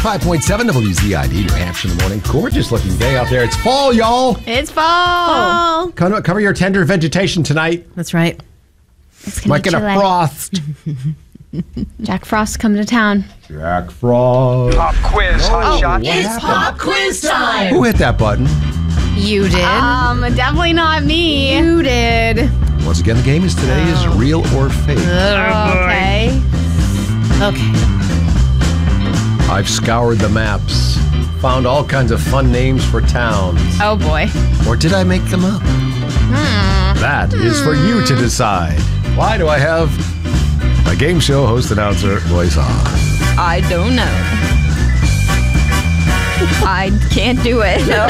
5.7 WZID, New Hampshire in the morning. Gorgeous looking day out there. It's fall, y'all. It's fall. Cover your tender vegetation tonight. That's right. Might get a frost. Jack Frost coming to town. Jack Frost. Pop quiz, hot shot. It's pop quiz time. Who hit that button? You did. Definitely not me. You did. Once again, the game is today is real or fake. Okay. Okay. I've scoured the maps, found all kinds of fun names for towns. Oh boy. Or did I make them up? That is for you to decide. Why do I have a game show host announcer voice on? I don't know. I can't do it. No.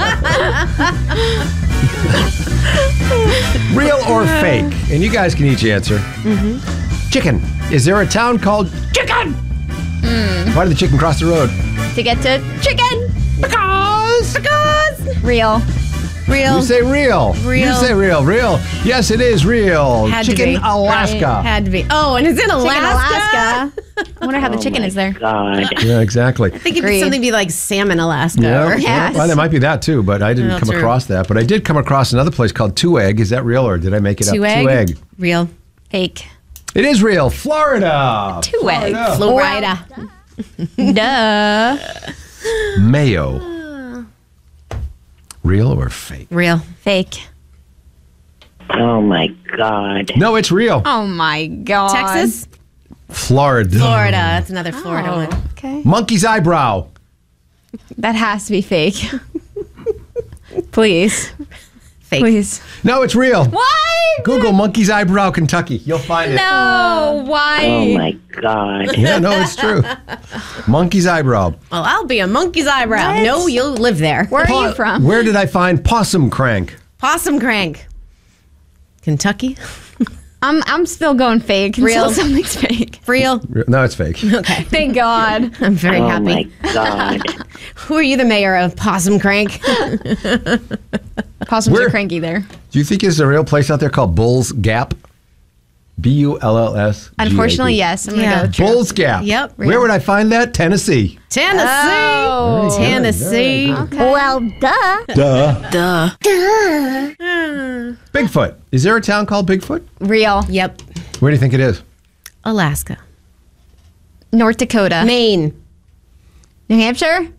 Real or fake? And you guys can each answer. Chicken. Is there a town called Chicken? Why did the chicken cross the road? To get to chicken. Because. Real. You say real. Real. You say real. Real. Yes, it is real. Had to Chicken, be. Alaska. Had to be. Oh, and it's in Alaska. I wonder how the chicken is there. God. Yeah, exactly. I think it'd Agreed. something be like salmon Alaska. Yeah, Or, Yes. well, there might be that too, but I didn't No, come true. across that. But I did come across another place called Two Egg. Is that real or did I make it up? Two egg. Real. Fake. It is real. Florida. Two egg. Florida. Duh. Mayo. Real or fake? Real. Fake. Oh my God. No, it's real. Oh my god. Texas. Florida. Florida. That's another Florida one. Okay. Monkey's eyebrow. That has to be fake. Please. Fake. Please. No, it's real. Why? Google Monkey's eyebrow, Kentucky. You'll find it. No. Why? Oh my God. Yeah, no, it's true. Monkey's eyebrow. Well, I'll be a monkey's eyebrow. What? No, you'll live there. Where are you from? Where did I find possum crank? Possum crank. Kentucky. I'm still going fake. Real. Until something's fake. Real. No, it's fake. Okay. Thank God. I'm very Oh happy. my God. Who are you the mayor of? Possum crank. Possums Where- are cranky there. Do you think there's a real place out there called Bull's Gap? Bulls. Unfortunately, yes. I'm gonna Yeah. go true. Bull's Gap. Yep. Where would I find that? Tennessee. Tennessee. Oh. Very good, Tennessee. very good. Well, duh. Duh. Duh. Bigfoot. Is there a town called Bigfoot? Real. Yep. Where do you think it is? Alaska. North Dakota. Maine. New Hampshire.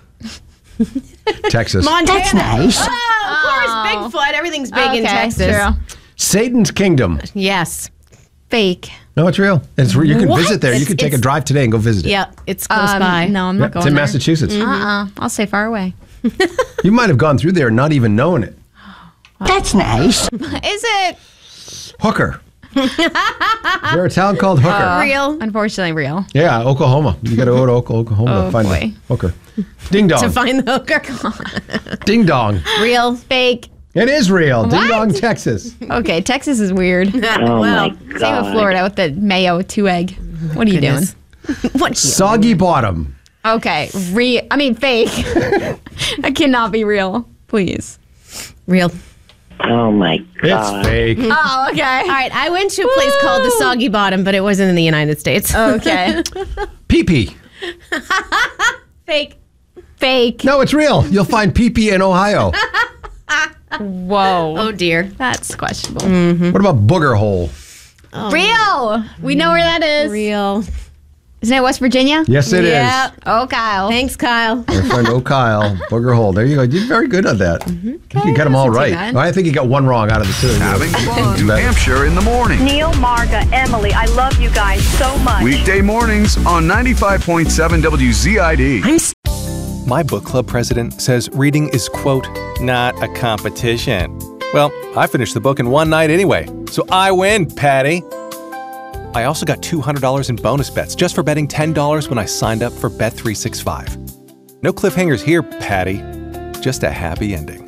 Texas. Montana. That's nice. Oh, of course, Bigfoot. Everything's big in Texas. True. Satan's Kingdom. Yes. Fake. No, it's real. You can What? visit there. You can take a drive today and go visit it. Yep. It's close by. No, I'm Yep, not it's going in there. Massachusetts. I'll stay far away. You might have gone through there and not even knowing it. That's nice. Is it? Hooker. Is there a town called Hooker? Real. Unfortunately, real. Yeah, Oklahoma. You got to go to Oklahoma to find boy. the Hooker. Ding To dong. find the hooker. Ding dong. Real. Fake. It is real. Ding dong, Texas. Okay, Texas is weird. Same Oh my with God. Florida with the mayo 2 egg. What are you doing? Goodness. What? Soggy bottom. Okay, fake. That cannot be real. Please. Real. Oh my God. It's fake. Oh, okay. All right. I went to a place called the Soggy Bottom, but it wasn't in the United States. Okay. Pee-pee. Fake. Fake. No, it's real. You'll find pee-pee in Ohio. Whoa. Oh dear. That's questionable. What about booger hole? Real. We know where that is. Real. Isn't it West Virginia? Yes, it is. Yep. Oh, Kyle. Thanks, Kyle. My friend O'Kyle, booger hole. There you go. You did very good on that. You got them all that's not right. too bad. Well, I think you got one wrong out of the two. Having fun. Too New bad. Hampshire in the morning. Neil, Marga, Emily, I love you guys so much. Weekday mornings on 95.7 WZID. My book club president says reading is, quote, not a competition. Well, I finished the book in one night anyway, so I win, Patty. I also got $200 in bonus bets just for betting $10 when I signed up for Bet365. No cliffhangers here, Patty. Just a happy ending.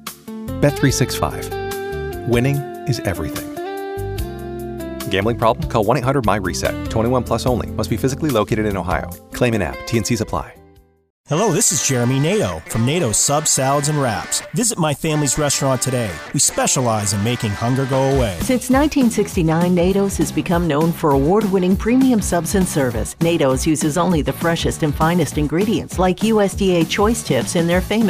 Bet365. Winning is everything. Gambling problem? Call 1-800-MY-RESET. 21 plus only. Must be physically located in Ohio. Claim in app. T&Cs apply. Hello, this is Jeremy Nato from Nato Subs, Salads, and Wraps. Visit my family's restaurant today. We specialize in making hunger go away. Since 1969, Nato's has become known for award-winning premium subs and service. Nato's uses only the freshest and finest ingredients like USDA choice tips in their famous